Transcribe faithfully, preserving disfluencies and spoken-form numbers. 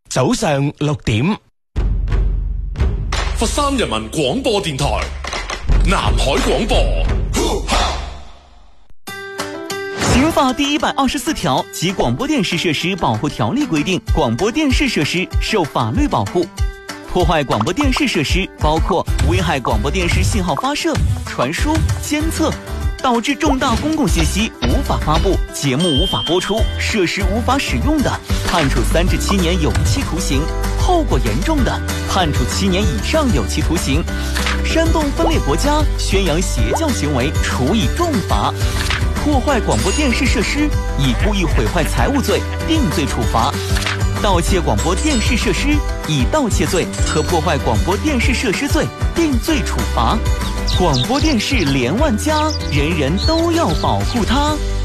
早上六點， 佛山人民廣播電台南海廣播。 刑法第一百二十四條及廣播電視設施保護條例規定，廣播電視設施受法律保護。破壞廣播電視設施包括危害廣播電視信號發射、傳輸、監測，導致重大公共信息無法發布、節目無法播出、設施無法使用的，判處三至七年有期徒刑；後果嚴重的，判處七年以上有期徒刑。煽動分裂國家、宣揚邪教行為，處以重罰。破壞廣播電視設施，以故意毀壞財物罪定罪處罰。盜竊廣播電視設施，以盜竊罪和破壞廣播電視設施罪定罪處罰。廣播電視連萬家，人人都要保護它。